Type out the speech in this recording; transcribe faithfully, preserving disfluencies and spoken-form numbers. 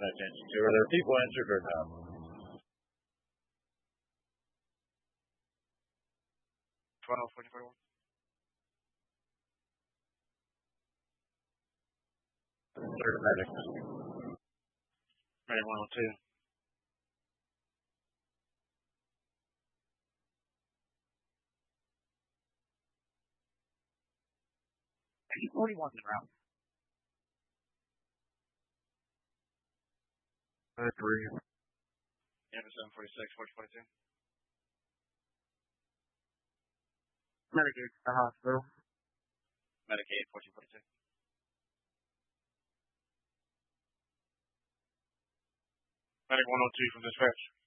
attention to. Are there people injured or no? twelve, forty, forty-one. Third medic. Medic one oh two. forty-one in route. Medic three. Yeah, seven forty-six, forty forty-two. Medic eight to the hospital. Medic eight, fourteen forty-two. Medic one oh two from dispatch.